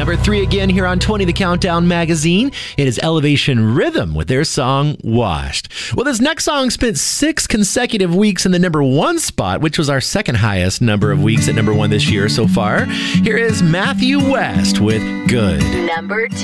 Number 3 again here on 20 The Countdown magazine. It is Elevation Rhythm with their song Washed. Well, this next song spent 6 consecutive weeks in the number 1 spot, which was our second highest number of weeks at number 1 this year so far. Here is Matthew West with Good. Number 2.